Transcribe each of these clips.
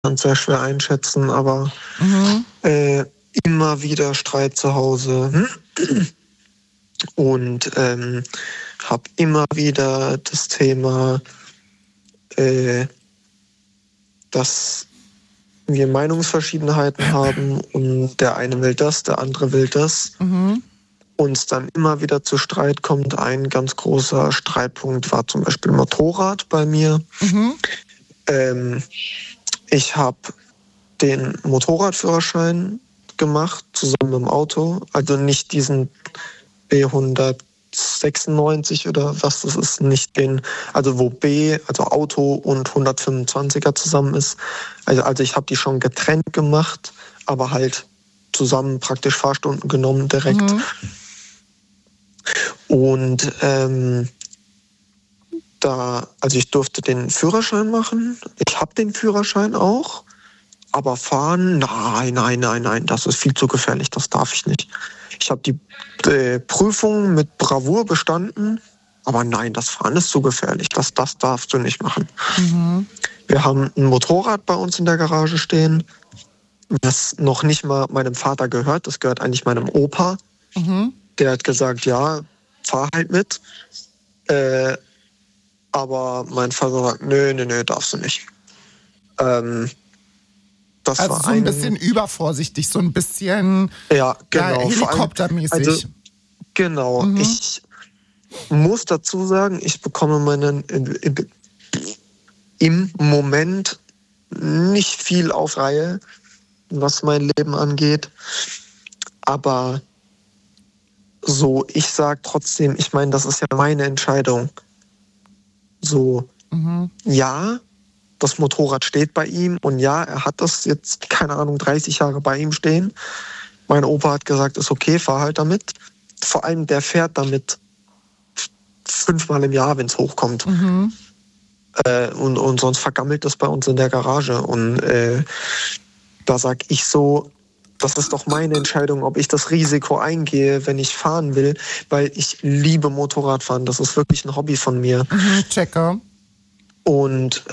kann es sehr schwer einschätzen, aber immer wieder Streit zu Hause und habe immer wieder das Thema, dass wir Meinungsverschiedenheiten haben und der eine will das, der andere will das. Und es dann immer wieder zu Streit kommt. Ein ganz großer Streitpunkt war zum Beispiel Motorrad bei mir. Ich habe den Motorradführerschein gemacht, zusammen mit dem Auto. Also nicht diesen B196 oder was das ist, nicht den, also wo B, also Auto und 125er zusammen ist. Also ich habe die schon getrennt gemacht, aber halt zusammen praktisch Fahrstunden genommen direkt. Und also ich durfte den Führerschein machen. Ich habe den Führerschein auch, aber fahren, nein, das ist viel zu gefährlich, das darf ich nicht. Ich habe die Prüfung mit Bravour bestanden, aber nein, das Fahren ist zu gefährlich, das darfst du nicht machen. Wir haben ein Motorrad bei uns in der Garage stehen, das noch nicht mal meinem Vater gehört, das gehört eigentlich meinem Opa. Der hat gesagt, ja, fahr halt mit. Aber mein Vater sagt, nö, darfst du nicht. Das also war so ein bisschen übervorsichtig, so ein bisschen helikoptermäßig. Also, genau, ich muss dazu sagen, ich bekomme im Moment nicht viel auf Reihe, was mein Leben angeht. Aber so, ich sage trotzdem, ich meine, das ist ja meine Entscheidung. So, ja, das Motorrad steht bei ihm und ja, er hat das jetzt, keine Ahnung, 30 Jahre bei ihm stehen. Mein Opa hat gesagt, ist okay, fahr halt damit. Vor allem, der fährt damit 5-mal im Jahr, wenn es hochkommt. Und sonst vergammelt das bei uns in der Garage. Und da sag ich so, das ist doch meine Entscheidung, ob ich das Risiko eingehe, wenn ich fahren will, weil ich liebe Motorradfahren. Das ist wirklich ein Hobby von mir. Checker. Und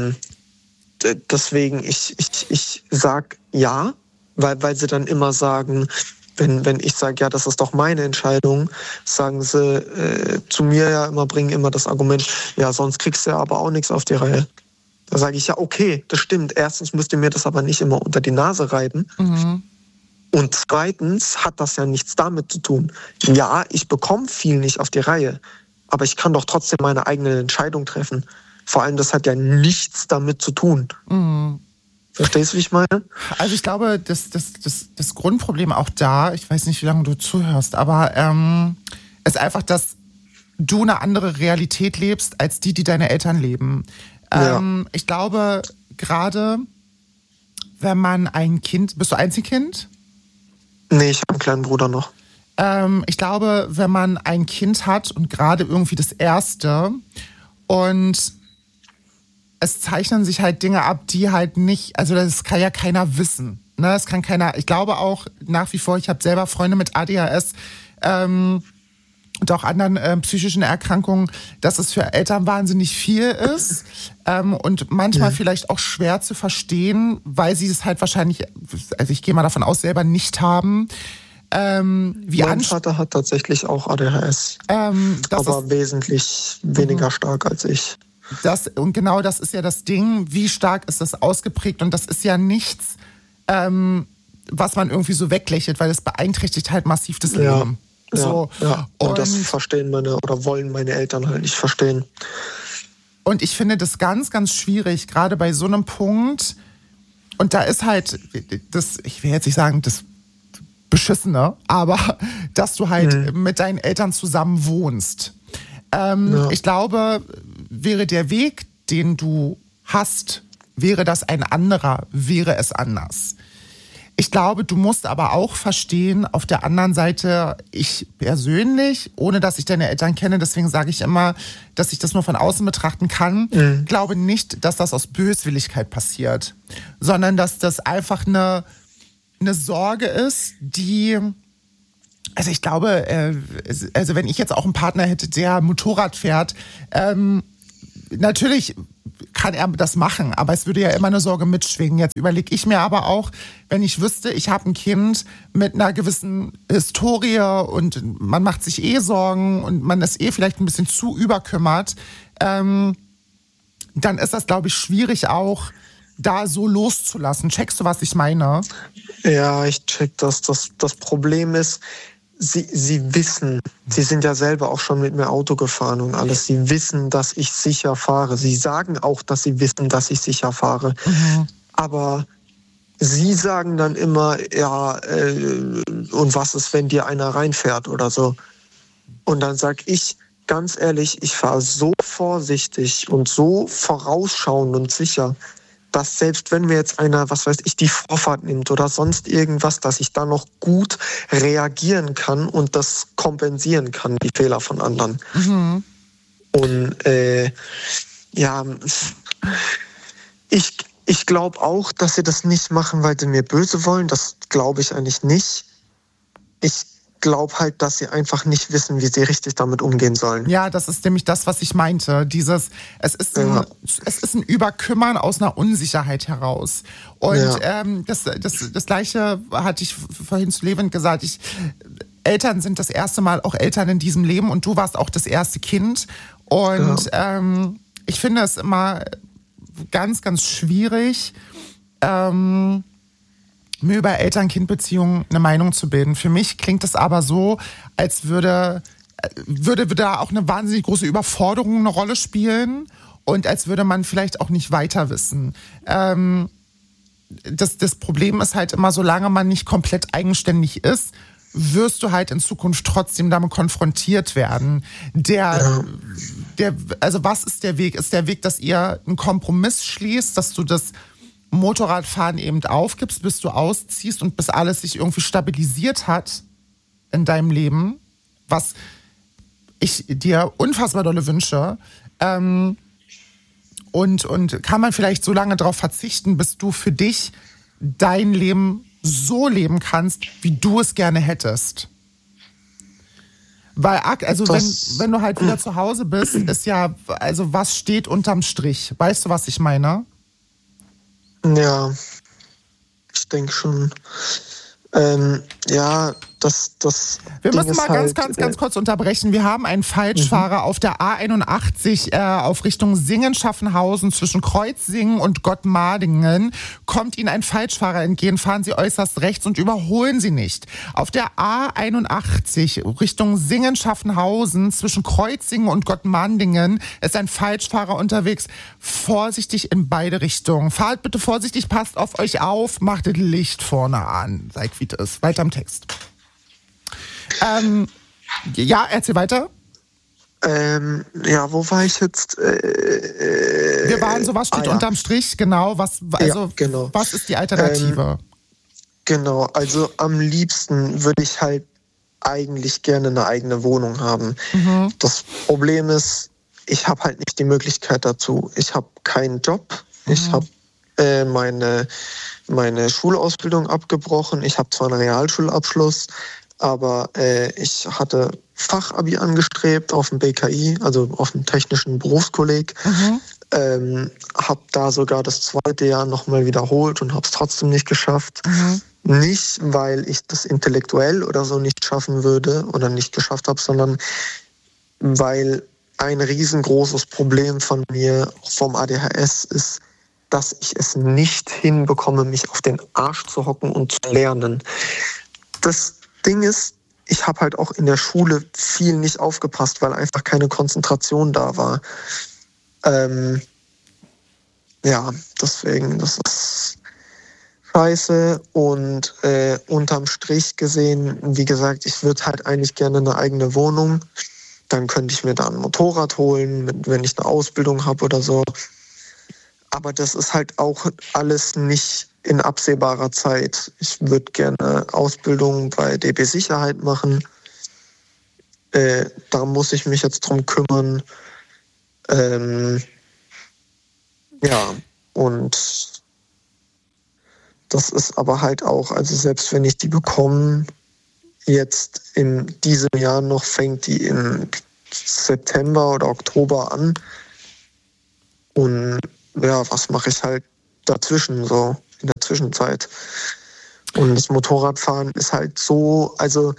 deswegen, ich sag ja, weil sie dann immer sagen, wenn ich sage, ja, das ist doch meine Entscheidung, sagen sie zu mir ja immer, bringen immer das Argument, ja, sonst kriegst du ja aber auch nichts auf die Reihe. Da sage ich, ja, okay, das stimmt. Erstens müsst ihr mir das aber nicht immer unter die Nase reiben. Und zweitens hat das ja nichts damit zu tun. Ja, ich bekomme viel nicht auf die Reihe, aber ich kann doch trotzdem meine eigene Entscheidung treffen. Vor allem, das hat ja nichts damit zu tun. Verstehst du, wie ich meine? Also ich glaube, das Grundproblem auch da, ich weiß nicht, wie lange du zuhörst, aber ist einfach, dass du eine andere Realität lebst, als die deine Eltern leben. Ich glaube, gerade wenn man ein Kind, bist du Einzelkind? Nee, ich habe einen kleinen Bruder noch. Ich glaube, wenn man ein Kind hat und gerade irgendwie das erste und es zeichnen sich halt Dinge ab, die halt nicht, also das kann ja keiner wissen. Ne? Das kann keiner, ich glaube auch nach wie vor, ich habe selber Freunde mit ADHS und auch anderen psychischen Erkrankungen, dass es für Eltern wahnsinnig viel ist und manchmal vielleicht auch schwer zu verstehen, weil sie es halt wahrscheinlich, also ich gehe mal davon aus, selber nicht haben. Mein Vater hat tatsächlich auch ADHS, aber wesentlich weniger stark als ich. Und genau das ist ja das Ding, wie stark ist das ausgeprägt und das ist ja nichts, was man irgendwie so weglächelt, weil es beeinträchtigt halt massiv das Leben. So. Ja. Und das verstehen wollen meine Eltern halt nicht verstehen. Und ich finde das ganz, ganz schwierig, gerade bei so einem Punkt. Und da ist halt das, ich will jetzt nicht sagen, das Beschissene, aber dass du halt mit deinen Eltern zusammen wohnst. Ich glaube, wäre der Weg, den du hast, wäre das ein anderer, wäre es anders. Ich glaube, du musst aber auch verstehen, auf der anderen Seite, ich persönlich, ohne dass ich deine Eltern kenne, deswegen sage ich immer, dass ich das nur von außen betrachten kann, glaube nicht, dass das aus Böswilligkeit passiert, sondern dass das einfach eine Sorge ist, die, also ich glaube, also wenn ich jetzt auch einen Partner hätte, der Motorrad fährt, natürlich kann er das machen. Aber es würde ja immer eine Sorge mitschwingen. Jetzt überlege ich mir aber auch, wenn ich wüsste, ich habe ein Kind mit einer gewissen Historie und man macht sich Sorgen und man ist vielleicht ein bisschen zu überkümmert, dann ist das, glaube ich, schwierig auch, da so loszulassen. Checkst du, was ich meine? Ja, ich check das. Das Problem ist, Sie wissen, Sie sind ja selber auch schon mit mir Auto gefahren und alles. Sie wissen, dass ich sicher fahre. Sie sagen auch, dass Sie wissen, dass ich sicher fahre. Mhm. Aber Sie sagen dann immer, ja, und was ist, wenn dir einer reinfährt oder so? Und dann sag ich, ganz ehrlich, ich fahre so vorsichtig und so vorausschauend und sicher, dass selbst wenn mir jetzt einer, was weiß ich, die Vorfahrt nimmt oder sonst irgendwas, dass ich da noch gut reagieren kann und das kompensieren kann, die Fehler von anderen. Mhm. Und ja, ich glaube auch, dass sie das nicht machen, weil sie mir böse wollen. Das glaube ich eigentlich nicht. Ich glaube halt, dass sie einfach nicht wissen, wie sie richtig damit umgehen sollen. Ja, das ist nämlich das, was ich meinte. Es ist ein Überkümmern aus einer Unsicherheit heraus. Und das Gleiche hatte ich vorhin zu Levent gesagt. Eltern sind das erste Mal auch Eltern in diesem Leben und du warst auch das erste Kind. Und ich finde es immer ganz, ganz schwierig, mir über Eltern-Kind-Beziehungen eine Meinung zu bilden. Für mich klingt es aber so, als würde da auch eine wahnsinnig große Überforderung eine Rolle spielen und als würde man vielleicht auch nicht weiter wissen. Das Problem ist halt immer, solange man nicht komplett eigenständig ist, wirst du halt in Zukunft trotzdem damit konfrontiert werden. Also was ist der Weg? Ist der Weg, dass ihr einen Kompromiss schließt, dass du das Motorradfahren eben aufgibst, bis du ausziehst und bis alles sich irgendwie stabilisiert hat in deinem Leben, was ich dir unfassbar dolle wünsche. Und kann man vielleicht so lange darauf verzichten, bis du für dich dein Leben so leben kannst, wie du es gerne hättest. Weil, also wenn du halt wieder zu Hause bist, ist ja, also was steht unterm Strich? Weißt du, was ich meine? Ja, ich denke schon. Wir müssen mal ganz kurz unterbrechen. Wir haben einen Falschfahrer auf der A81 auf Richtung Singen-Schaffenhausen zwischen Kreuzsingen und Gottmardingen. Kommt Ihnen ein Falschfahrer entgegen, fahren Sie äußerst rechts und überholen Sie nicht. Auf der A81 Richtung Singen-Schaffenhausen zwischen Kreuzsingen und Gottmardingen ist ein Falschfahrer unterwegs. Vorsichtig in beide Richtungen. Fahrt bitte vorsichtig, passt auf euch auf, macht das Licht vorne an. Seid wie es ist. Weiter im Text. Ja, erzähl weiter. Wo war ich jetzt? Wir waren so, was steht unterm Strich, genau. Was ist die Alternative? Genau, also am liebsten würde ich halt eigentlich gerne eine eigene Wohnung haben. Mhm. Das Problem ist, ich habe halt nicht die Möglichkeit dazu. Ich habe keinen Job, ich habe meine Schulausbildung abgebrochen. Ich habe zwar einen Realschulabschluss, aber ich hatte Fachabi angestrebt auf dem BKI, also auf dem Technischen Berufskolleg. Mhm. Habe da sogar das zweite Jahr nochmal wiederholt und habe es trotzdem nicht geschafft. Mhm. Nicht, weil ich das intellektuell oder so nicht schaffen würde oder nicht geschafft habe, sondern weil ein riesengroßes Problem von mir vom ADHS ist, dass ich es nicht hinbekomme, mich auf den Arsch zu hocken und zu lernen. Das Ding ist, ich habe halt auch in der Schule viel nicht aufgepasst, weil einfach keine Konzentration da war. Deswegen, das ist scheiße. Und unterm Strich gesehen, wie gesagt, ich würde halt eigentlich gerne eine eigene Wohnung. Dann könnte ich mir da ein Motorrad holen, wenn ich eine Ausbildung habe oder so. Aber das ist halt auch alles nicht in absehbarer Zeit. Ich würde gerne Ausbildung bei DB Sicherheit machen. Da muss ich mich jetzt drum kümmern. Und das ist aber halt auch, also selbst wenn ich die bekomme, jetzt in diesem Jahr noch, fängt die im September oder Oktober an. Und ja, was mache ich halt dazwischen, so in der Zwischenzeit? Und das Motorradfahren ist halt so, also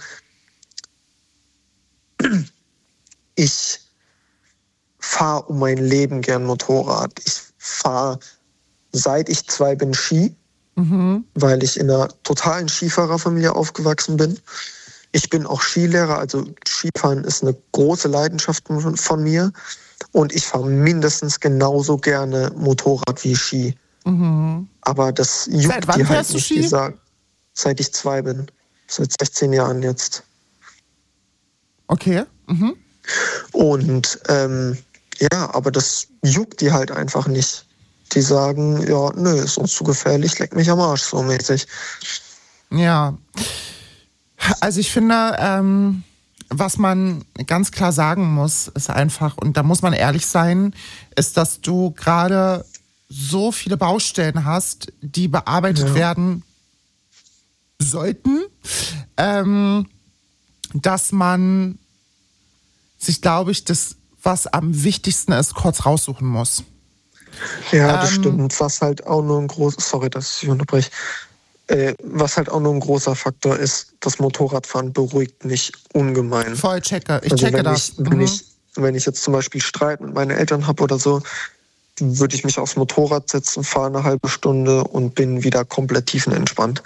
ich fahre um mein Leben gern Motorrad. Ich fahre, seit ich 2 bin, Ski, weil ich in einer totalen Skifahrerfamilie aufgewachsen bin. Ich bin auch Skilehrer, also Skifahren ist eine große Leidenschaft von mir. Und ich fahre mindestens genauso gerne Motorrad wie Ski. Aber das juckt Seit wann die halt fährst du nicht. Ski? Seit ich 2 bin. Seit 16 Jahren jetzt. Okay. Und ja, aber das juckt die halt einfach nicht. Die sagen, ja, nö, ist uns zu gefährlich, leck mich am Arsch, so mäßig. Ja. Also ich finde, was man ganz klar sagen muss, ist einfach, und da muss man ehrlich sein, ist, dass du gerade so viele Baustellen hast, die bearbeitet werden sollten, dass man sich, glaube ich, das, was am wichtigsten ist, kurz raussuchen muss. Ja, das stimmt. Was halt auch nur ein sorry, dass ich unterbreche. Was halt auch nur ein großer Faktor ist, das Motorradfahren beruhigt mich ungemein. Voll checke. Ich Also checke das. Wenn ich jetzt zum Beispiel Streit mit meinen Eltern habe oder so, würde ich mich aufs Motorrad setzen, fahre eine halbe Stunde und bin wieder komplett tiefenentspannt.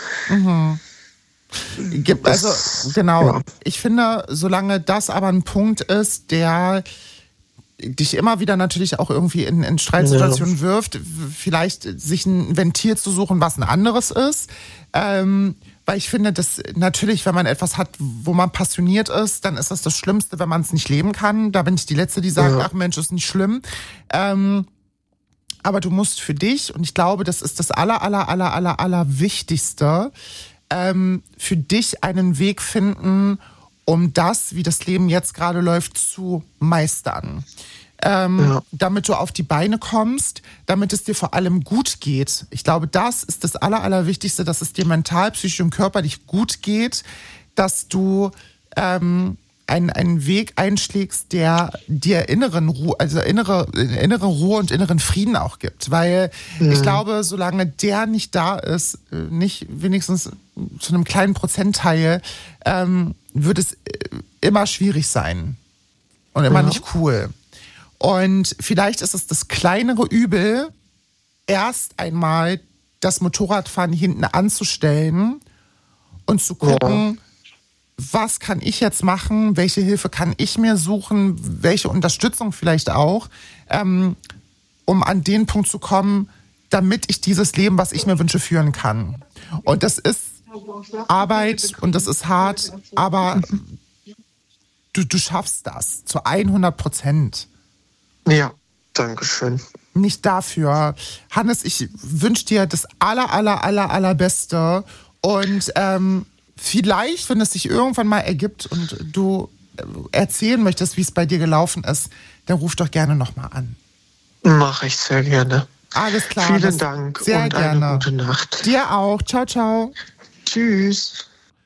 Also, genau. Ja. Ich finde, solange das aber ein Punkt ist, der dich immer wieder natürlich auch irgendwie in Streitsituationen wirft, vielleicht sich ein Ventil zu suchen, was ein anderes ist. Weil ich finde, dass natürlich, wenn man etwas hat, wo man passioniert ist, dann ist das Schlimmste, wenn man es nicht leben kann. Da bin ich die Letzte, die sagt, ach Mensch, ist nicht schlimm. Aber du musst für dich, und ich glaube, das ist das aller Wichtigste, für dich einen Weg finden, um das, wie das Leben jetzt gerade läuft, zu meistern. Damit du auf die Beine kommst, damit es dir vor allem gut geht. Ich glaube, das ist das Allerwichtigste, dass es dir mental, psychisch und körperlich gut geht, dass du einen Weg einschlägst, der dir innere Ruhe und inneren Frieden auch gibt. Weil ich glaube, solange der nicht da ist, nicht wenigstens zu einem kleinen Prozentteil, wird es immer schwierig sein und immer nicht cool. Und vielleicht ist es das kleinere Übel, erst einmal das Motorradfahren hinten anzustellen und zu gucken, was kann ich jetzt machen, welche Hilfe kann ich mir suchen, welche Unterstützung vielleicht auch, um an den Punkt zu kommen, damit ich dieses Leben, was ich mir wünsche, führen kann. Und das ist Arbeit und das ist hart, aber du schaffst das zu 100%. Ja, danke schön. Nicht dafür. Hannes, ich wünsche dir das allerbeste und vielleicht, wenn es sich irgendwann mal ergibt und du erzählen möchtest, wie es bei dir gelaufen ist, dann ruf doch gerne nochmal an. Mache ich sehr gerne. Alles klar. Vielen Dank sehr und gerne. Eine gute Nacht. Dir auch. Ciao, ciao. Tschüss.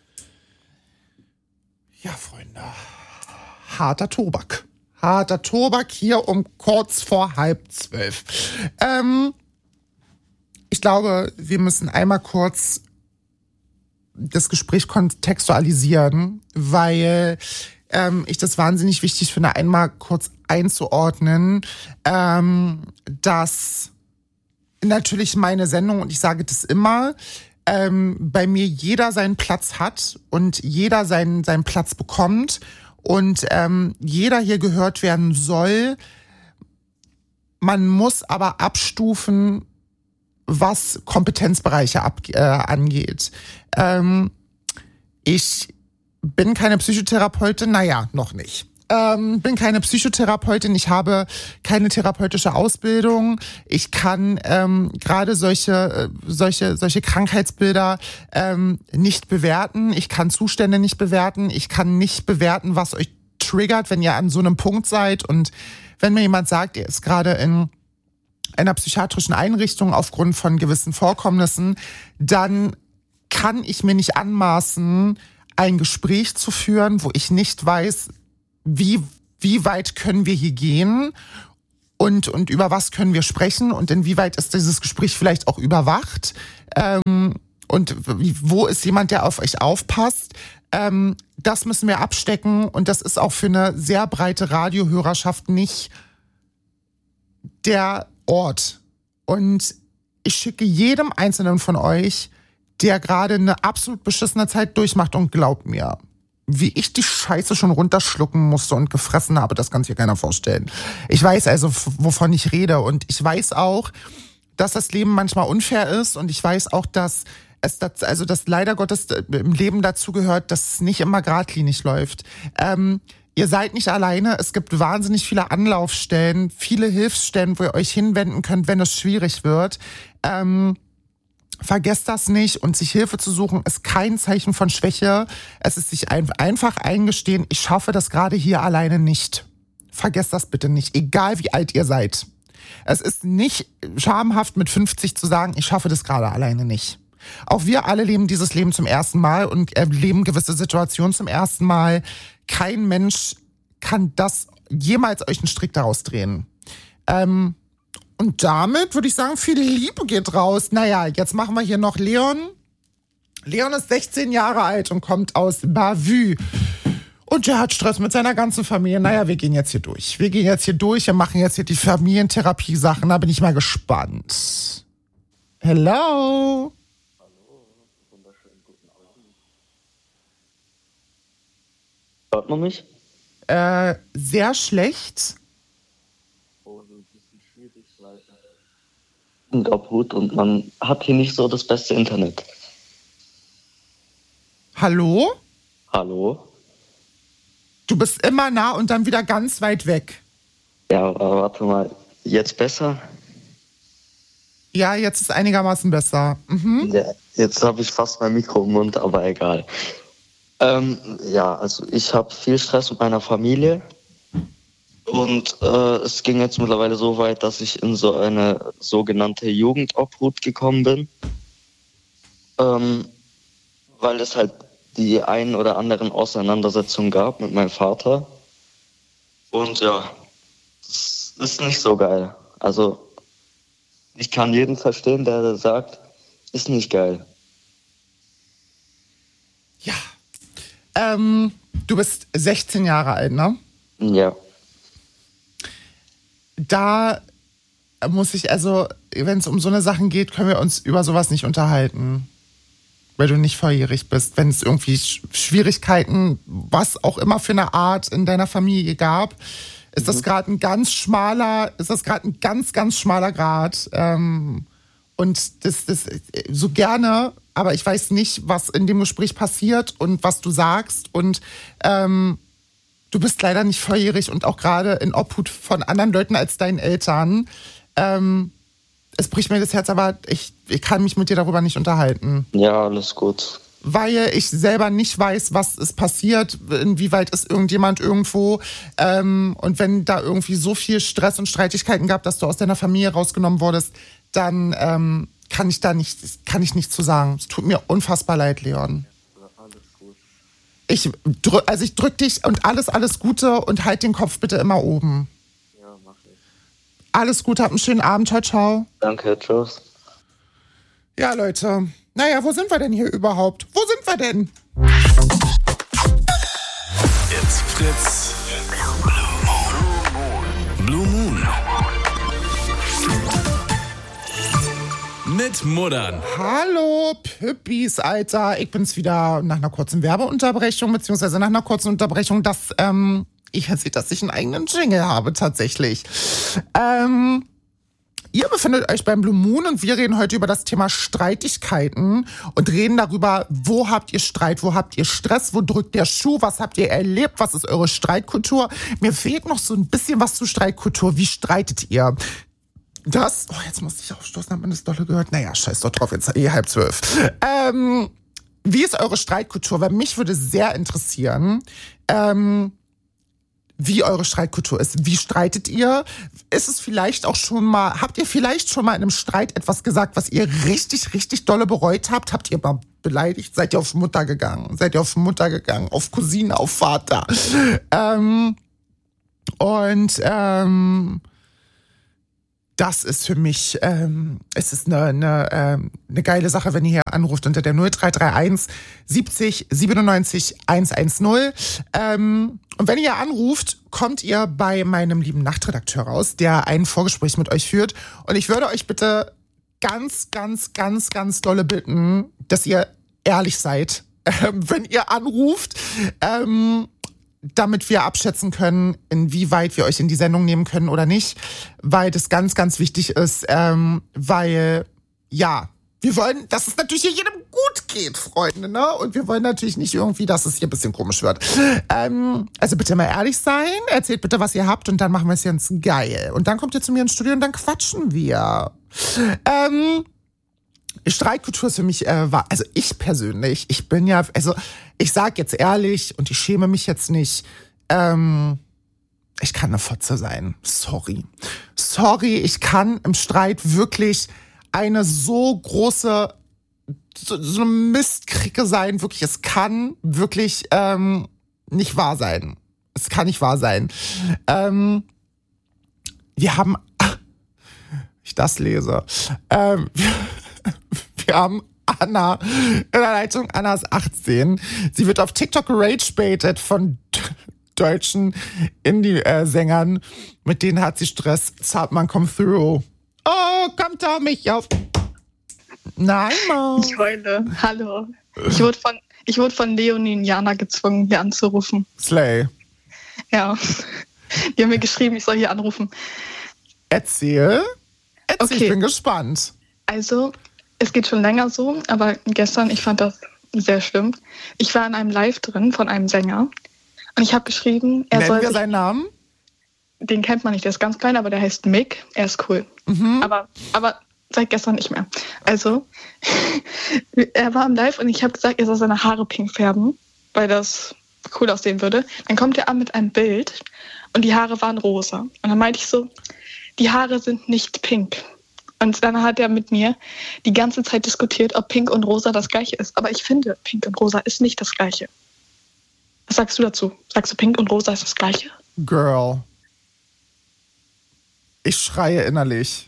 Ja, Freunde. Harter Tobak. Harter Tobak hier um kurz vor 11:30. Ich glaube, wir müssen einmal kurz das Gespräch kontextualisieren, weil ich das wahnsinnig wichtig finde, einmal kurz einzuordnen, dass natürlich meine Sendung, und ich sage das immer, bei mir jeder seinen Platz hat und jeder seinen Platz bekommt und jeder hier gehört werden soll. Man muss aber abstufen, was Kompetenzbereiche angeht. Ich bin keine Psychotherapeutin, noch nicht. Bin keine Psychotherapeutin, ich habe keine therapeutische Ausbildung. Ich kann gerade solche Krankheitsbilder nicht bewerten. Ich kann Zustände nicht bewerten. Ich kann nicht bewerten, was euch triggert, wenn ihr an so einem Punkt seid. Und wenn mir jemand sagt, er ist gerade in einer psychiatrischen Einrichtung aufgrund von gewissen Vorkommnissen, dann kann ich mir nicht anmaßen, ein Gespräch zu führen, wo ich nicht weiß, wie weit können wir hier gehen, und über was können wir sprechen und inwieweit ist dieses Gespräch vielleicht auch überwacht und wo ist jemand, der auf euch aufpasst. Das müssen wir abstecken und das ist auch für eine sehr breite Radiohörerschaft nicht der Ort. Und ich schicke jedem Einzelnen von euch, der gerade eine absolut beschissene Zeit durchmacht, und glaubt mir, wie ich die Scheiße schon runterschlucken musste und gefressen habe, das kann sich ja keiner vorstellen. Ich weiß also, wovon ich rede, und ich weiß auch, dass das Leben manchmal unfair ist, und ich weiß auch, dass dass leider Gottes im Leben dazu gehört, dass es nicht immer geradlinig läuft. Ihr seid nicht alleine, es gibt wahnsinnig viele Anlaufstellen, viele Hilfsstellen, wo ihr euch hinwenden könnt, wenn es schwierig wird. Vergesst das nicht, und sich Hilfe zu suchen ist kein Zeichen von Schwäche. Es ist sich einfach eingestehen, ich schaffe das gerade hier alleine nicht. Vergesst das bitte nicht, egal wie alt ihr seid. Es ist nicht schamhaft, mit 50 zu sagen, ich schaffe das gerade alleine nicht. Auch wir alle leben dieses Leben zum ersten Mal und erleben gewisse Situationen zum ersten Mal. Kein Mensch kann das jemals euch einen Strick daraus drehen. Und damit würde ich sagen, viel Liebe geht raus. Naja, jetzt machen wir hier noch Leon. Leon ist 16 Jahre alt und kommt aus Bavü. Und der hat Stress mit seiner ganzen Familie. Naja, wir gehen jetzt hier durch. Wir machen jetzt hier die Familientherapie-Sachen. Da bin ich mal gespannt. Hello. Hört man mich? Sehr schlecht. Oh, das ist ein bisschen schwierig, weil und Obhut und man hat hier nicht so das beste Internet. Hallo? Hallo? Du bist immer nah und dann wieder ganz weit weg. Ja, aber warte mal. Jetzt besser? Ja, jetzt ist einigermaßen besser. Mhm. Ja, jetzt habe ich fast mein Mikro im Mund, aber egal. Ja, also ich habe viel Stress mit meiner Familie und es ging jetzt mittlerweile so weit, dass ich in so eine sogenannte Jugendobhut gekommen bin, weil es halt die ein oder anderen Auseinandersetzungen gab mit meinem Vater. Und ja, das ist nicht so geil. Also ich kann jeden verstehen, der sagt, ist nicht geil. Ja. Du bist 16 Jahre alt, ne? Ja. Da muss ich, also, wenn es um so eine Sachen geht, können wir uns über sowas nicht unterhalten. Weil du nicht volljährig bist. Wenn es irgendwie Schwierigkeiten, was auch immer für eine Art in deiner Familie gab, ist das gerade ein ganz schmaler Grad. Und das so gerne, aber ich weiß nicht, was in dem Gespräch passiert und was du sagst. Und du bist leider nicht volljährig und auch gerade in Obhut von anderen Leuten als deinen Eltern. Es bricht mir das Herz, aber ich kann mich mit dir darüber nicht unterhalten. Ja, alles gut. Weil ich selber nicht weiß, was ist passiert, inwieweit ist irgendjemand irgendwo. Und wenn da irgendwie so viel Stress und Streitigkeiten gab, dass du aus deiner Familie rausgenommen wurdest, dann kann ich nichts zu sagen. Es tut mir unfassbar leid, Leon. Ja, alles gut. Ich drück dich und alles Gute und halt den Kopf bitte immer oben. Ja, mach ich. Alles Gute, hab einen schönen Abend. Ciao, ciao. Danke, tschüss. Ja, Leute. Naja, wo sind wir denn hier überhaupt? Wo sind wir denn? It's Fritz. Blue Moon. Mit Muddern. Hallo, Püppis, Alter. Ich bin's wieder nach einer kurzen Werbeunterbrechung, beziehungsweise nach einer kurzen Unterbrechung, dass ich einen eigenen Jingle habe, tatsächlich. Ihr befindet euch beim Blue Moon und wir reden heute über das Thema Streitigkeiten und reden darüber, wo habt ihr Streit, wo habt ihr Stress, wo drückt der Schuh, was habt ihr erlebt, was ist eure Streitkultur. Mir fehlt noch so ein bisschen was zu Streitkultur. Wie streitet ihr? Jetzt musste ich aufstoßen, hat man das dolle gehört? Naja, scheiß doch drauf, jetzt 11:30. Wie ist eure Streitkultur? Weil mich würde sehr interessieren, wie eure Streitkultur ist. Wie streitet ihr? Habt ihr vielleicht schon mal in einem Streit etwas gesagt, was ihr richtig, richtig dolle bereut habt? Habt ihr mal beleidigt? Seid ihr auf Mutter gegangen? Auf Cousine, auf Vater? das ist für mich, es ist eine geile Sache, wenn ihr hier anruft unter der 0331 70 97 110. Und wenn ihr anruft, kommt ihr bei meinem lieben Nachtredakteur raus, der ein Vorgespräch mit euch führt. Und ich würde euch bitte ganz, ganz, ganz, ganz dolle bitten, dass ihr ehrlich seid, wenn ihr anruft, damit wir abschätzen können, inwieweit wir euch in die Sendung nehmen können oder nicht, weil das ganz, ganz wichtig ist, weil, ja, wir wollen, dass es natürlich hier jedem gut geht, Freunde, ne? Und wir wollen natürlich nicht irgendwie, dass es hier ein bisschen komisch wird. Also bitte mal ehrlich sein, erzählt bitte, was ihr habt und dann machen wir es ganz geil. Und dann kommt ihr zu mir ins Studio und dann quatschen wir. Streitkultur ist für mich, also ich persönlich, ich bin ja, also ich sag jetzt ehrlich und ich schäme mich jetzt nicht, ich kann eine Fotze sein. Sorry, ich kann im Streit wirklich eine so große, so eine Mistkricke sein, wirklich, es kann wirklich nicht wahr sein. Es kann nicht wahr sein. Wir haben, ich das lese, wir haben Anna in der Leitung. Anna ist 18. Sie wird auf TikTok gerage-baitet von deutschen Indie-Sängern. Mit denen hat sie Stress. Zartmann, come through. Oh, kommt da mich auf. Nein, Mann. Ich heule. Hallo. Ich wurde von Leonie und Jana gezwungen, hier anzurufen. Slay. Ja. Die haben mir geschrieben, ich soll hier anrufen. Erzähl, Okay. Ich bin gespannt. Also, es geht schon länger so, aber gestern, ich fand das sehr schlimm. Ich war in einem Live drin von einem Sänger und ich habe geschrieben, er Nennen soll wir sich, seinen Namen? den kennt man nicht, der ist ganz klein, aber der heißt Mick, er ist cool. Aber seit gestern nicht mehr. Also, er war im Live und ich habe gesagt, er soll seine Haare pink färben, weil das cool aussehen würde. Dann kommt er an mit einem Bild und die Haare waren rosa. Und dann meinte ich so, die Haare sind nicht pink. Und dann hat er mit mir die ganze Zeit diskutiert, ob pink und rosa das Gleiche ist. Aber ich finde, pink und rosa ist nicht das Gleiche. Was sagst du dazu? Sagst du, pink und rosa ist das Gleiche? Girl. Ich schreie innerlich,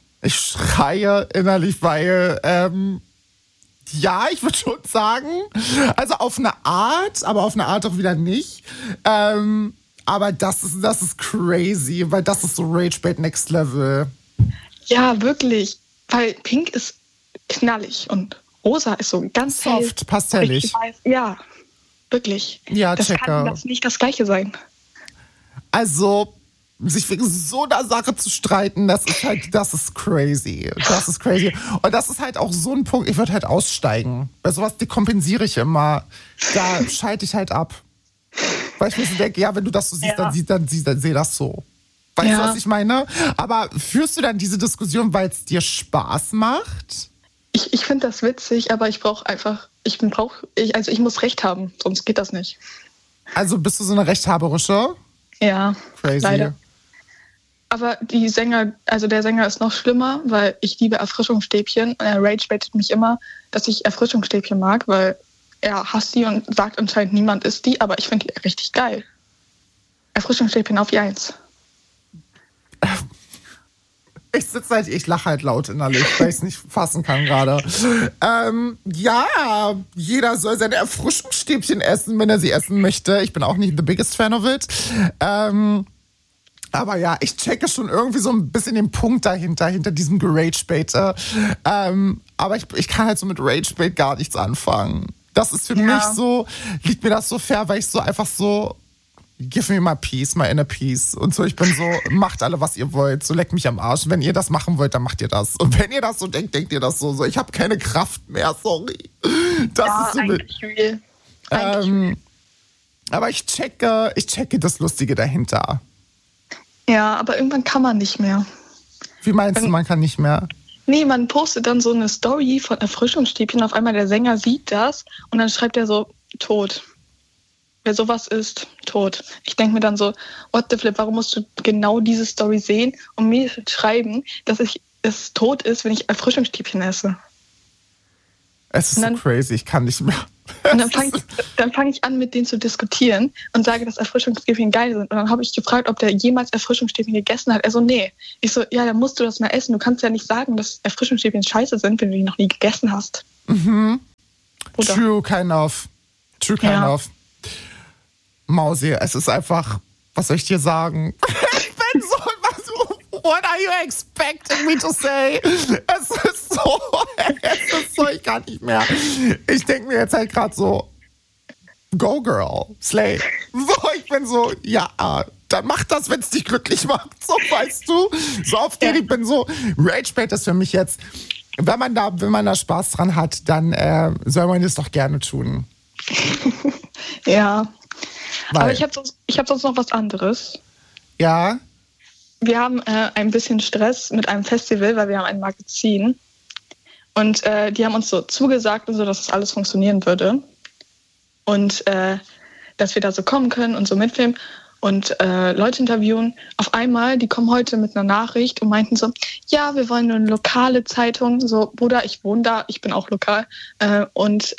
weil, ja, ich würde schon sagen, also auf eine Art, aber auf eine Art auch wieder nicht. Aber das ist crazy, weil das ist so Rage-Bait Next Level. Ja, wirklich. Weil pink ist knallig und rosa ist so ganz soft, hell, pastellig. weiß. Ja, wirklich. Ja, das checker. kann das nicht das Gleiche sein. Also, sich wegen so einer Sache zu streiten, das ist crazy. Das ist crazy. Und das ist halt auch so ein Punkt, ich würde halt aussteigen. Bei sowas dekompensiere ich immer. Da schalte ich halt ab. Weil ich mir so denke, ja, wenn du das so siehst, Ja. dann seh das so. Weißt du, was ich meine? Aber führst du dann diese Diskussion, weil es dir Spaß macht? Ich finde das witzig, aber ich brauche einfach, ich muss Recht haben, sonst geht das nicht. Also bist du so eine Rechthaberische? Ja, Crazy. leider. Aber der Sänger ist noch schlimmer, weil ich liebe Erfrischungsstäbchen und er rage-baitet mich immer, dass ich Erfrischungsstäbchen mag, weil er hasst die und sagt anscheinend, niemand isst die, aber ich finde die richtig geil. Erfrischungsstäbchen auf die 1. Ich lache halt laut innerlich, weil ich es nicht fassen kann gerade. Ja, jeder soll seine Erfrischungsstäbchen essen, wenn er sie essen möchte. Ich bin auch nicht the biggest fan of it. Aber ja, ich checke schon irgendwie so ein bisschen den Punkt dahinter, hinter diesem Gerage-Bait. Aber ich kann halt so mit Rage-Bait gar nichts anfangen. Das ist für mich so, liegt mir das so fair, weil ich so einfach so, give me my peace, my inner peace. Und so, ich bin so, macht alle, was ihr wollt. So, leckt mich am Arsch. Wenn ihr das machen wollt, dann macht ihr das. Und wenn ihr das so denkt, denkt ihr das so. Ich habe keine Kraft mehr, sorry. Das ist so eigentlich real. aber ich checke das Lustige dahinter. Ja, aber irgendwann kann man nicht mehr. Wie meinst du, man kann nicht mehr? Nee, man postet dann so eine Story von Erfrischungsstäbchen. Auf einmal der Sänger sieht das und dann schreibt er so, tot. Wer sowas ist, tot. Ich denke mir dann so, what the flip, warum musst du genau diese Story sehen und mir schreiben, dass es tot ist, wenn ich Erfrischungsstäbchen esse? Es ist so crazy, ich kann nicht mehr. Und dann fang ich an, mit denen zu diskutieren und sage, dass Erfrischungsstäbchen geil sind. Und dann habe ich gefragt, ob der jemals Erfrischungsstäbchen gegessen hat. Er so, nee. Ich so, ja, dann musst du das mal essen. Du kannst ja nicht sagen, dass Erfrischungsstäbchen scheiße sind, wenn du die noch nie gegessen hast. Mhm. True, kind of. Mausi, es ist einfach, was soll ich dir sagen? Ich bin so, what are you expecting me to say? Es ist so, ich kann nicht mehr. Ich denke mir jetzt halt gerade so, go girl, slay. So, ich bin so, ja, dann mach das, wenn es dich glücklich macht. So, weißt du, so auf den, ich bin so, Rage-Bait ist für mich jetzt, wenn man da Spaß dran hat, dann soll man das doch gerne tun. Ja. Aber ich hab sonst noch was anderes. Ja? Wir haben ein bisschen Stress mit einem Festival, weil wir haben ein Magazin. Und die haben uns so zugesagt und so, dass das alles funktionieren würde. Und dass wir da so kommen können und so mitfilmen und Leute interviewen. Auf einmal, die kommen heute mit einer Nachricht und meinten so, ja, wir wollen nur eine lokale Zeitung. So, Bruder, ich wohne da, ich bin auch lokal. Und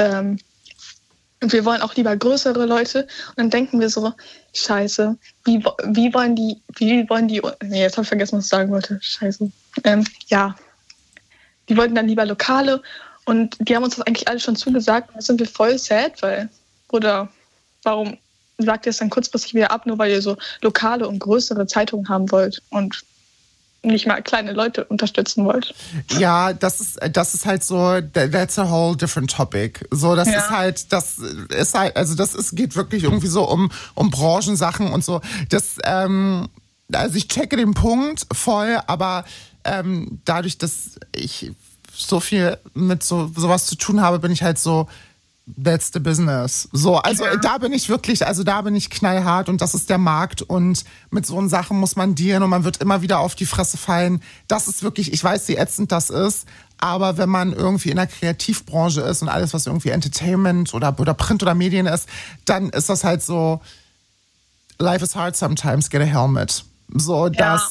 wir wollen auch lieber größere Leute. Und dann denken wir so, scheiße, wie wollen die, nee, jetzt habe ich vergessen, was ich sagen wollte. Scheiße. Ja, die wollten dann lieber lokale. Und die haben uns das eigentlich alles schon zugesagt. Und jetzt sind wir voll sad, weil, Bruder, warum sagt ihr es dann kurzfristig wieder ab, nur weil ihr so lokale und größere Zeitungen haben wollt und nicht mal kleine Leute unterstützen wollt? Ja, das ist halt so, that's a whole different topic. So, das ist halt, also geht wirklich irgendwie so um Branchensachen und so. Das, also ich checke den Punkt voll, aber dadurch, dass ich so viel mit sowas zu tun habe, bin ich halt so, that's the business. So, also da bin ich wirklich, also da bin ich knallhart und das ist der Markt und mit so Sachen muss man dealen und man wird immer wieder auf die Fresse fallen. Das ist wirklich, ich weiß, wie ätzend das ist, aber wenn man irgendwie in der Kreativbranche ist und alles, was irgendwie Entertainment oder Print oder Medien ist, dann ist das halt so, life is hard sometimes, get a helmet. So,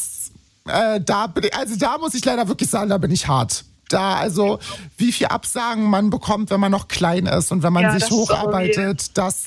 da muss ich leider wirklich sagen, da bin ich hart. Da, also, wie viel Absagen man bekommt, wenn man noch klein ist und wenn man sich hocharbeitet, das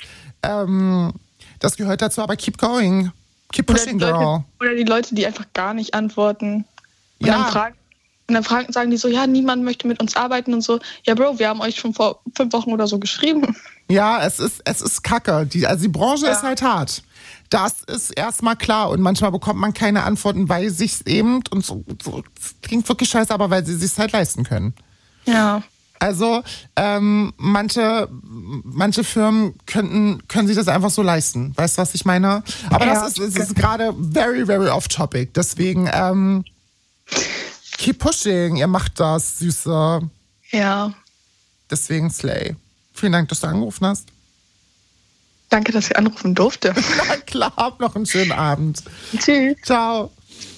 gehört dazu, aber keep going. Keep pushing, girl. Oder die Leute, die einfach gar nicht antworten. Und dann sagen die so, ja, niemand möchte mit uns arbeiten und so. Ja, Bro, wir haben euch schon vor 5 Wochen oder so geschrieben. Ja, es ist Kacke. Die Branche ist halt hart. Das ist erstmal klar und manchmal bekommt man keine Antworten, weil sie es eben, und so klingt wirklich scheiße, aber weil sie es halt leisten können. Ja. Also manche Firmen können sich das einfach so leisten. Weißt du, was ich meine? Aber das ist gerade very, very off topic. Deswegen keep pushing. Ihr macht das, Süße. Ja. Deswegen Slay. Vielen Dank, dass du angerufen hast. Danke, dass ich anrufen durfte. Na klar, hab noch einen schönen Abend. Tschüss. Ciao.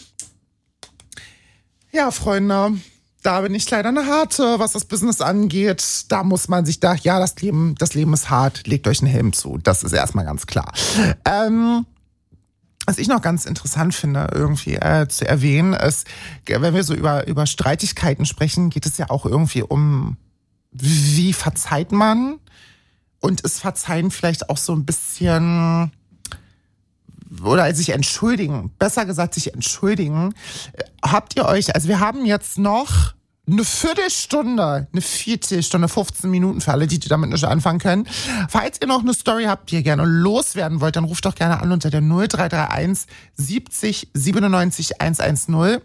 Ja, Freunde, da bin ich leider eine harte, was das Business angeht. Da muss man sich das Leben ist hart, legt euch einen Helm zu. Das ist erstmal ganz klar. Was ich noch ganz interessant finde, irgendwie zu erwähnen, ist, wenn wir so über Streitigkeiten sprechen, geht es ja auch irgendwie um, wie verzeiht man? Und ist Verzeihen vielleicht auch so ein bisschen, oder sich entschuldigen, besser gesagt sich entschuldigen. Habt ihr euch, also wir haben jetzt noch eine Viertelstunde, 15 Minuten für alle, die damit nicht anfangen können. Falls ihr noch eine Story habt, die ihr gerne loswerden wollt, dann ruft doch gerne an unter der 0331 70 97 110.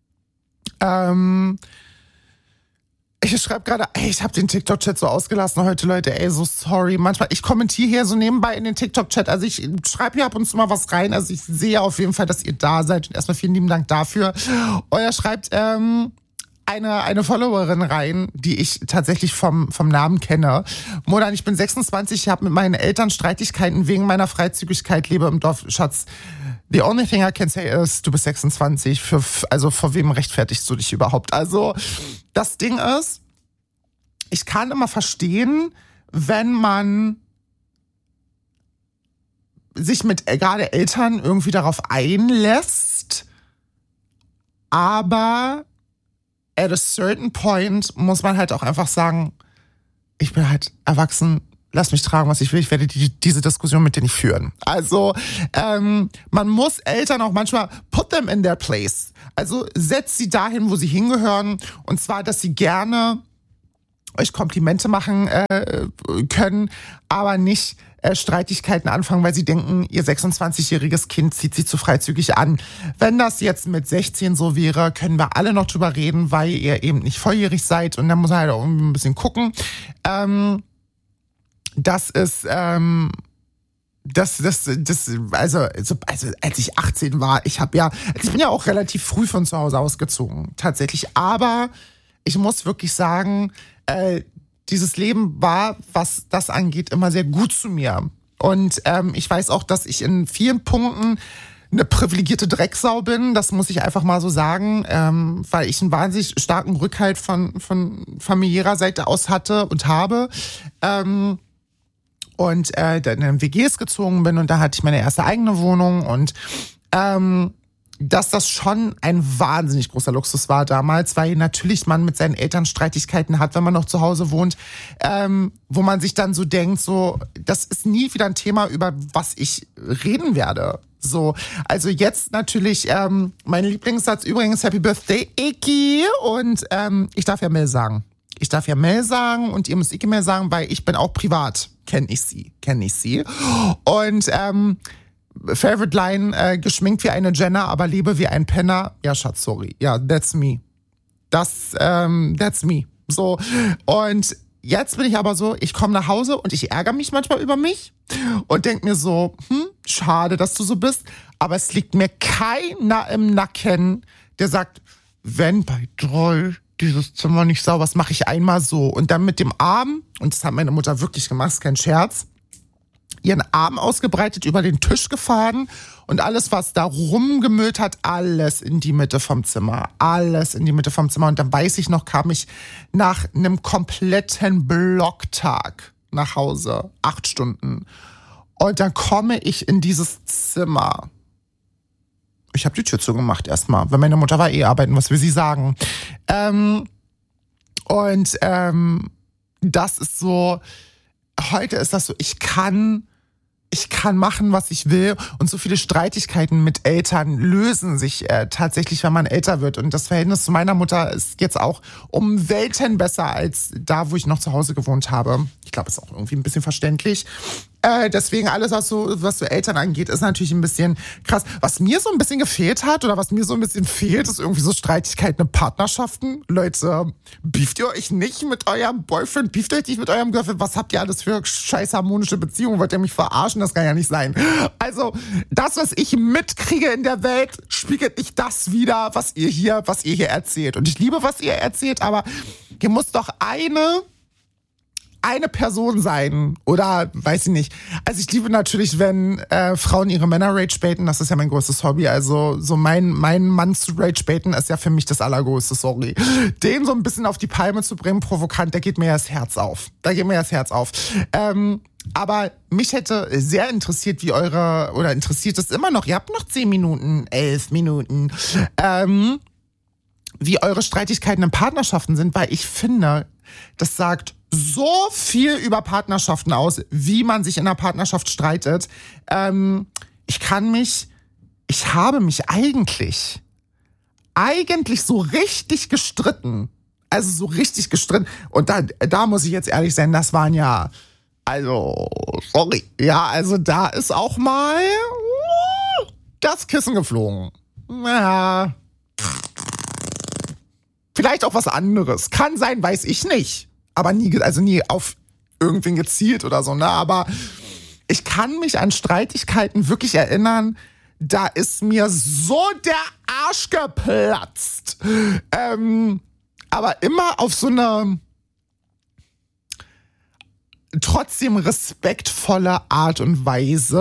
Ich schreibe gerade, ich habe den TikTok-Chat so ausgelassen heute, Leute, so sorry. Manchmal, ich kommentiere hier so nebenbei in den TikTok-Chat, also ich schreibe hier ab und zu mal was rein, also ich sehe auf jeden Fall, dass ihr da seid und erstmal vielen lieben Dank dafür. Euer schreibt eine Followerin rein, die ich tatsächlich vom Namen kenne. Modan, ich bin 26, ich habe mit meinen Eltern Streitigkeiten wegen meiner Freizügigkeit, lebe im Dorf, Schatz. The only thing I can say is, du bist 26, also vor wem rechtfertigst du dich überhaupt? Also, das Ding ist, ich kann immer verstehen, wenn man sich mit gerade Eltern irgendwie darauf einlässt, aber at a certain point muss man halt auch einfach sagen, ich bin halt erwachsen, lass mich tragen, was ich will. Ich werde diese Diskussion mit dir nicht führen. Also man muss Eltern auch manchmal put them in their place. Also setzt sie dahin, wo sie hingehören. Und zwar, dass sie gerne euch Komplimente machen können, aber nicht Streitigkeiten anfangen, weil sie denken, ihr 26-jähriges Kind zieht sie zu freizügig an. Wenn das jetzt mit 16 so wäre, können wir alle noch drüber reden, weil ihr eben nicht volljährig seid und dann muss man halt auch ein bisschen gucken. Das ist, also als ich 18 war, ich bin ja auch relativ früh von zu Hause ausgezogen, tatsächlich. Aber ich muss wirklich sagen, dieses Leben war, was das angeht, immer sehr gut zu mir. Und ich weiß auch, dass ich in vielen Punkten eine privilegierte Drecksau bin. Das muss ich einfach mal so sagen, weil ich einen wahnsinnig starken Rückhalt von familiärer Seite aus hatte und habe. Und dann in WGs gezogen bin und da hatte ich meine erste eigene Wohnung und dass das schon ein wahnsinnig großer Luxus war damals, weil natürlich man mit seinen Eltern Streitigkeiten hat, wenn man noch zu Hause wohnt, wo man sich dann so denkt, so, das ist nie wieder ein Thema, über was ich reden werde. So, also jetzt natürlich mein Lieblingssatz übrigens, Happy Birthday, Iki, und ich darf ja Mel sagen. Ich darf ja Mel sagen und ihr müsst Iki Mel sagen, weil ich bin auch privat. Kenn ich sie. Und Favorite Line, geschminkt wie eine Jenner, aber lebe wie ein Penner. Ja, Schatz, sorry. Ja, that's me. That's me. So, und jetzt bin ich aber so, ich komme nach Hause und ich ärgere mich manchmal über mich und denk mir so, schade, dass du so bist, aber es liegt mir keiner im Nacken, der sagt, wenn bei Droll dieses Zimmer nicht sauber ist, mache ich einmal so. Und dann mit dem Arm, und das hat meine Mutter wirklich gemacht, ist kein Scherz, ihren Arm ausgebreitet, über den Tisch gefahren und alles, was da rumgemüllt hat, alles in die Mitte vom Zimmer. Alles in die Mitte vom Zimmer. Und dann weiß ich noch, kam ich nach einem kompletten Blocktag nach Hause, 8 Stunden. Und dann komme ich in dieses Zimmer. Ich habe die Tür zugemacht erstmal, weil meine Mutter war arbeiten, was will sie sagen? Das ist so, heute ist das so, ich kann machen, was ich will, und so viele Streitigkeiten mit Eltern lösen sich tatsächlich, wenn man älter wird, und das Verhältnis zu meiner Mutter ist jetzt auch um Welten besser als da, wo ich noch zu Hause gewohnt habe. Ich glaube, ist auch irgendwie ein bisschen verständlich. Deswegen alles, was so Eltern angeht, ist natürlich ein bisschen krass. Was mir so ein bisschen gefehlt hat oder was mir so ein bisschen fehlt, ist irgendwie so Streitigkeiten in Partnerschaften. Leute, beeft ihr euch nicht mit eurem Boyfriend? Beeft ihr euch nicht mit eurem Girlfriend? Was habt ihr alles für scheiß harmonische Beziehungen? Wollt ihr mich verarschen? Das kann ja nicht sein. Also, das, was ich mitkriege in der Welt, spiegelt nicht das wider, was ihr hier erzählt. Und ich liebe, was ihr erzählt, aber hier muss doch eine Person sein oder weiß ich nicht. Also ich liebe natürlich, wenn Frauen ihre Männer ragebaiten, das ist ja mein größtes Hobby. Also so mein Mann zu ragebaiten ist ja für mich das Allergrößte, sorry. Den so ein bisschen auf die Palme zu bringen, provokant, da geht mir das Herz auf. Aber mich hätte sehr interessiert, interessiert es immer noch, ihr habt noch 10 Minuten, 11 Minuten, wie eure Streitigkeiten in Partnerschaften sind, weil ich finde, das sagt so viel über Partnerschaften aus, wie man sich in einer Partnerschaft streitet. Ich habe mich eigentlich so richtig gestritten. Also so richtig gestritten. Und da muss ich jetzt ehrlich sein, das waren ja, also, sorry. Ja, also da ist auch mal das Kissen geflogen. Ja. Vielleicht auch was anderes. Kann sein, weiß ich nicht. Aber nie auf irgendwen gezielt oder so, ne? Aber ich kann mich an Streitigkeiten wirklich erinnern, da ist mir so der Arsch geplatzt. Aber immer auf so eine trotzdem respektvolle Art und Weise.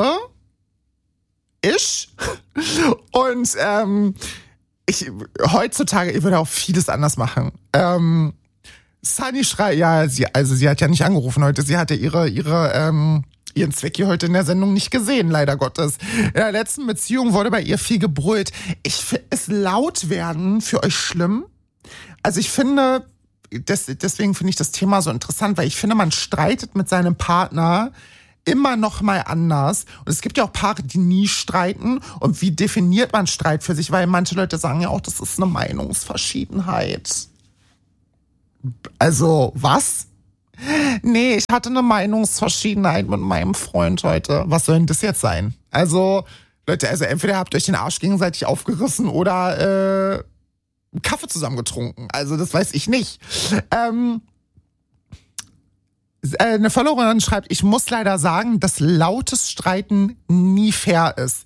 Und heutzutage, ich würde auch vieles anders machen. Sunny schreit, ja, sie hat ja nicht angerufen heute, sie hatte ihren Zwecki heute in der Sendung nicht gesehen, leider Gottes. In der letzten Beziehung wurde bei ihr viel gebrüllt. Ist laut werden für euch schlimm? Also ich finde, deswegen finde ich das Thema so interessant, weil ich finde, man streitet mit seinem Partner immer noch mal anders. Und es gibt ja auch Paare, die nie streiten. Und wie definiert man Streit für sich? Weil manche Leute sagen ja auch, das ist eine Meinungsverschiedenheit. Also, was? Nee, ich hatte eine Meinungsverschiedenheit mit meinem Freund heute. Was soll denn das jetzt sein? Also, Leute, also entweder habt ihr euch den Arsch gegenseitig aufgerissen oder Kaffee zusammen getrunken. Also, das weiß ich nicht. Eine Followerin schreibt, ich muss leider sagen, dass lautes Streiten nie fair ist.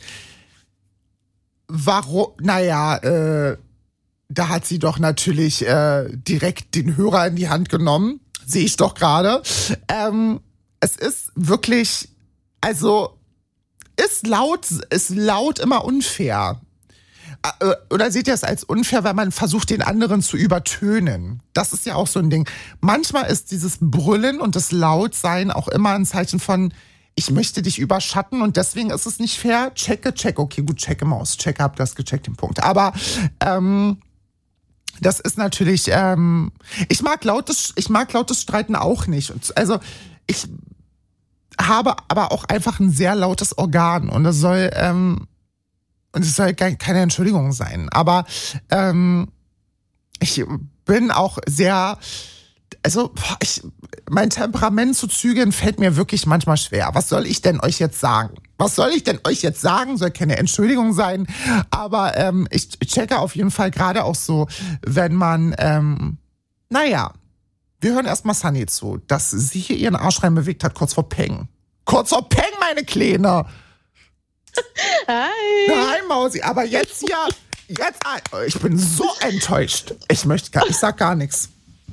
Warum? Naja, da hat sie doch natürlich direkt den Hörer in die Hand genommen. Sehe ich doch gerade. Es ist wirklich, also ist laut immer unfair. Oder seht ihr es als unfair, weil man versucht, den anderen zu übertönen? Das ist ja auch so ein Ding. Manchmal ist dieses Brüllen und das Lautsein auch immer ein Zeichen von, ich möchte dich überschatten und deswegen ist es nicht fair. Check. Okay, gut, checke Maus. Check, hab das gecheckt, den Punkt. Aber das ist natürlich, ich mag lautes Streiten auch nicht. Also ich habe aber auch einfach ein sehr lautes Organ und es soll keine Entschuldigung sein. Aber ich bin auch sehr, also mein Temperament zu zügeln fällt mir wirklich manchmal schwer. Was soll ich denn euch jetzt sagen? Soll keine Entschuldigung sein. Aber ich checke auf jeden Fall gerade auch so, wenn man, wir hören erstmal Sunny zu, dass sie hier ihren Arsch rein bewegt hat, kurz vor Peng. Meine Kleine! Hi, Mausi, aber jetzt, ich bin so enttäuscht. Ich sag gar nichts.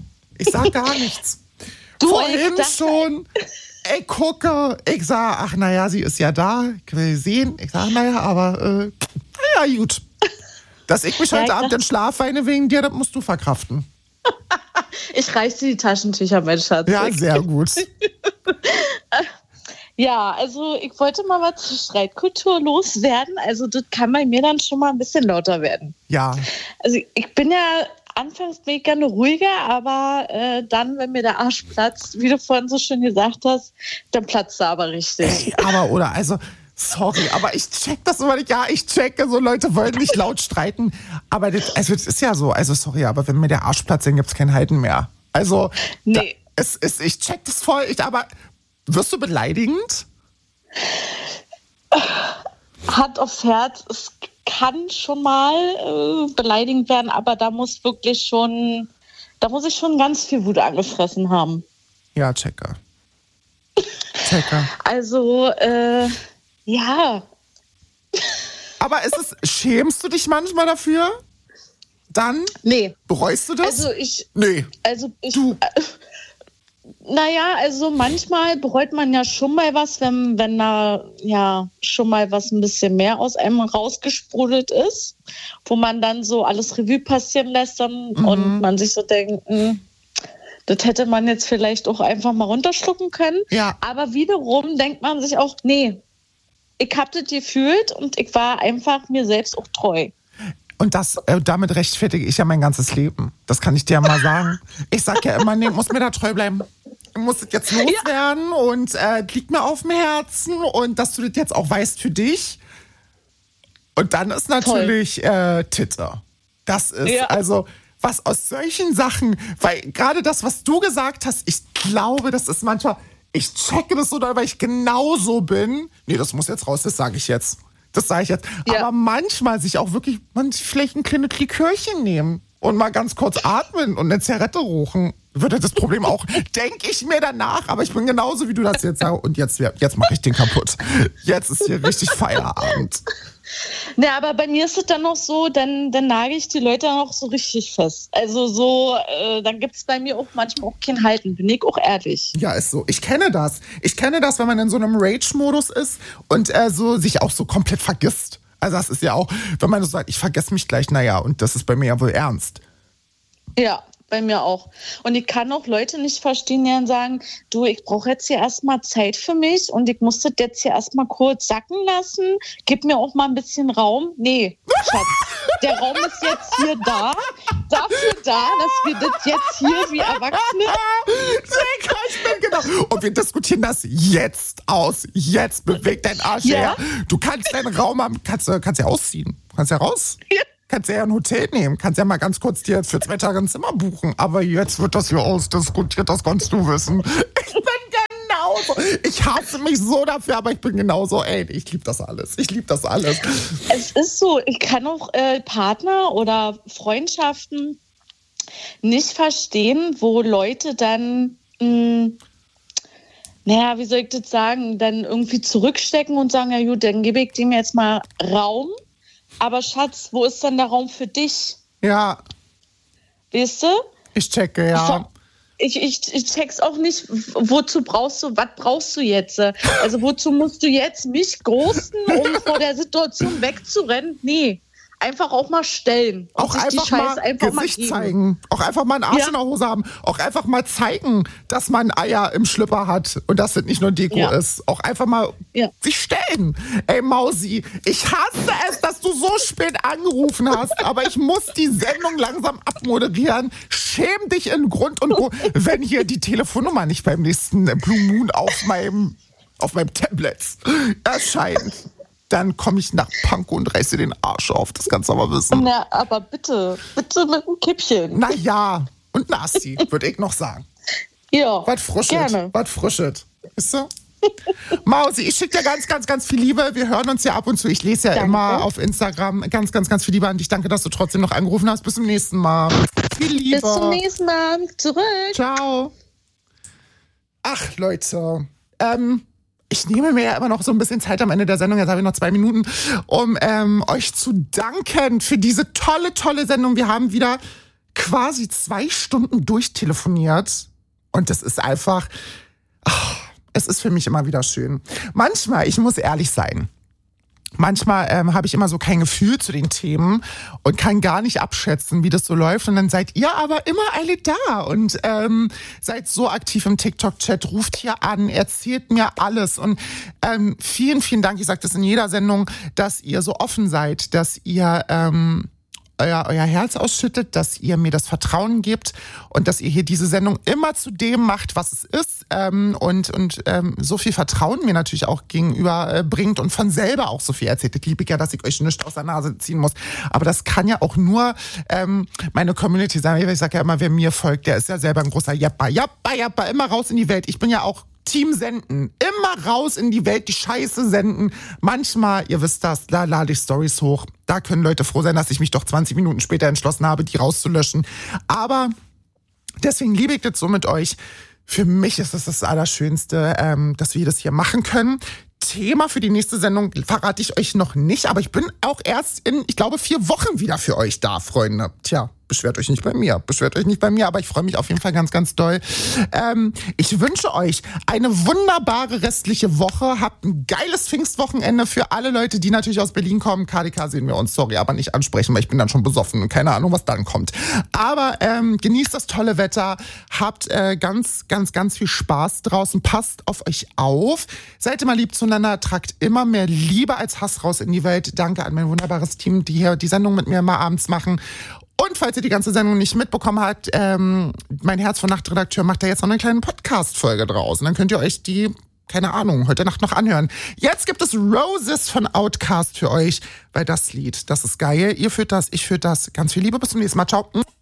Du, vorhin schon, ich gucke, ich sag, ach naja, sie ist ja da, ich will sehen. Ich sag, aber gut. Dass ich mich heute Abend in Schlaf weine wegen dir, das musst du verkraften. Ich reiß dir die Taschentücher, mein Schatz. Ja, sehr gut. Ja, also ich wollte mal was zur Streitkultur loswerden. Also das kann bei mir dann schon mal ein bisschen lauter werden. Ja. Also ich bin ja anfangs bin ich gerne ruhiger, aber dann, wenn mir der Arsch platzt, wie du vorhin so schön gesagt hast, dann platzt er aber richtig. Sorry, aber ich check das immer nicht. Ja, ich checke, so Leute wollen nicht laut streiten. Aber das ist ja so. Also sorry, aber wenn mir der Arsch platzt, dann gibt's kein Halten mehr. Also, nee. Ich check das voll. Aber wirst du beleidigend? Hand aufs Herz, es kann schon mal beleidigend werden, aber da muss ich schon ganz viel Wut angefressen haben. Ja, checker. Also, ja. Aber schämst du dich manchmal dafür? Dann? Nee. Bereust du das? Also manchmal bereut man ja schon mal was, wenn da ja schon mal was ein bisschen mehr aus einem rausgesprudelt ist, wo man dann so alles Revue passieren lässt und man sich so denkt, das hätte man jetzt vielleicht auch einfach mal runterschlucken können. Ja. Aber wiederum denkt man sich auch, nee, ich hab das gefühlt und ich war einfach mir selbst auch treu. Und damit rechtfertige ich ja mein ganzes Leben. Das kann ich dir ja mal sagen. Ich sag ja immer, nee, muss mir da treu bleiben. Ich muss das jetzt loswerden und liegt mir auf dem Herzen und dass du das jetzt auch weißt für dich. Und dann ist natürlich Titte. Das ist also was aus solchen Sachen, weil gerade das, was du gesagt hast, ich glaube, das ist manchmal, ich checke das so, weil ich genauso bin. Nee, das muss jetzt raus, das sage ich jetzt. Das sage ich jetzt. Ja. Aber manchmal sich auch wirklich, vielleicht ein kleines Likörchen nehmen und mal ganz kurz atmen und eine Zigarette rauchen. Würde das Problem auch, denke ich mir danach, aber ich bin genauso, wie du das jetzt sagst. Und jetzt mache ich den kaputt. Jetzt ist hier richtig Feierabend. Ne, aber bei mir ist es dann noch so, dann nage ich die Leute noch so richtig fest. Also so, dann gibt es bei mir auch manchmal auch kein Halten, bin ich auch ehrlich. Ja, ist so. Ich kenne das, wenn man in so einem Rage-Modus ist und so sich auch so komplett vergisst. Also das ist ja auch, wenn man so sagt, ich vergesse mich gleich, und das ist bei mir ja wohl ernst. Ja. bei mir auch. Und ich kann auch Leute nicht verstehen, die dann sagen, du, ich brauche jetzt hier erstmal Zeit für mich und ich muss das jetzt hier erstmal kurz sacken lassen. Gib mir auch mal ein bisschen Raum. Nee, Schatz, der Raum ist jetzt hier dafür da, dass wir das jetzt hier wie Erwachsene... Genau. Und wir diskutieren das jetzt aus. Jetzt beweg deinen Arsch her. Du kannst deinen Raum haben, kannst ja ausziehen. Kannst ja raus. Ja. Kannst ja ein Hotel nehmen. Kannst ja mal ganz kurz dir für 2 Tage ein Zimmer buchen. Aber jetzt wird das hier ausdiskutiert, das kannst du wissen. Ich bin genauso. Ich hasse mich so dafür, aber ich bin genauso. Ey, ich liebe das alles. Es ist so, ich kann auch Partner oder Freundschaften nicht verstehen, wo Leute dann... wie soll ich das sagen, dann irgendwie zurückstecken und sagen, ja gut, dann gebe ich dem jetzt mal Raum. Aber Schatz, wo ist denn der Raum für dich? Ja. Weißt du? Ich checke, ja. Ich check's auch nicht, was brauchst du jetzt? Also wozu musst du jetzt mich ghosten, um vor der Situation wegzurennen? Nee. Einfach auch mal stellen. Auch einfach mal Gesicht zeigen. Auch einfach mal einen Arsch in der Hose haben. Auch einfach mal zeigen, dass man Eier im Schlüpper hat und dass das nicht nur Deko ist. Auch einfach mal sich stellen. Ey, Mausi, ich hasse es, dass du so spät angerufen hast, aber ich muss die Sendung langsam abmoderieren. Schäm dich in Grund und Boden, wenn hier die Telefonnummer nicht beim nächsten Blue Moon auf meinem Tablet erscheint. Dann komme ich nach Pankow und reiße dir den Arsch auf. Das kannst du aber wissen. Na, aber bitte mit einem Kippchen. Na ja, und Nasti, würde ich noch sagen. Ja, was frischet, gerne. Was frischet. Weißt du? Mausi, ich schicke dir ganz, ganz, ganz viel Liebe. Wir hören uns ja ab und zu. Ich lese ja immer auf Instagram. Ganz, ganz, ganz viel Liebe an dich. Danke, dass du trotzdem noch angerufen hast. Bis zum nächsten Mal. Viel Liebe. Bis zum nächsten Mal. Zurück. Ciao. Ach, Leute. Ich nehme mir ja immer noch so ein bisschen Zeit am Ende der Sendung, jetzt habe ich noch 2 Minuten, um euch zu danken für diese tolle, tolle Sendung. Wir haben wieder quasi 2 Stunden durchtelefoniert und das ist einfach, es ist für mich immer wieder schön. Manchmal, ich muss ehrlich sein, habe ich immer so kein Gefühl zu den Themen und kann gar nicht abschätzen, wie das so läuft. Und dann seid ihr aber immer alle da und seid so aktiv im TikTok-Chat, ruft hier an, erzählt mir alles. Und vielen, vielen Dank, ich sage das in jeder Sendung, dass ihr so offen seid, dass ihr euer Herz ausschüttet, dass ihr mir das Vertrauen gebt und dass ihr hier diese Sendung immer zu dem macht, was es ist und so viel Vertrauen mir natürlich auch gegenüber bringt und von selber auch so viel erzählt. Ich liebe ja, dass ich euch nichts aus der Nase ziehen muss, aber das kann ja auch nur meine Community sein. Ich sage ja immer, wer mir folgt, der ist ja selber ein großer Jappa, immer raus in die Welt. Ich bin ja auch Team senden. Immer raus in die Welt, die Scheiße senden. Manchmal, ihr wisst das, da lade ich Storys hoch. Da können Leute froh sein, dass ich mich doch 20 Minuten später entschlossen habe, die rauszulöschen. Aber deswegen liebe ich das so mit euch. Für mich ist es das Allerschönste, dass wir das hier machen können. Thema für die nächste Sendung verrate ich euch noch nicht, aber ich bin auch erst in, ich glaube, 4 Wochen wieder für euch da, Freunde. Tja, beschwert euch nicht bei mir, aber ich freue mich auf jeden Fall ganz, ganz doll. Ich wünsche euch eine wunderbare restliche Woche. Habt ein geiles Pfingstwochenende für alle Leute, die natürlich aus Berlin kommen. KDK sehen wir uns, sorry, aber nicht ansprechen, weil ich bin dann schon besoffen und keine Ahnung, was dann kommt. Aber genießt das tolle Wetter, habt ganz, ganz, ganz viel Spaß draußen, passt auf euch auf, seid immer lieb zueinander, tragt immer mehr Liebe als Hass raus in die Welt. Danke an mein wunderbares Team, die hier die Sendung mit mir immer abends machen. Und falls ihr die ganze Sendung nicht mitbekommen habt, mein Herz von Nachtredakteur macht da jetzt noch eine kleine Podcast-Folge draus. Und dann könnt ihr euch die, keine Ahnung, heute Nacht noch anhören. Jetzt gibt es Roses von Outkast für euch, weil das Lied, das ist geil. Ihr führt das, ich führt das. Ganz viel Liebe, bis zum nächsten Mal. Ciao.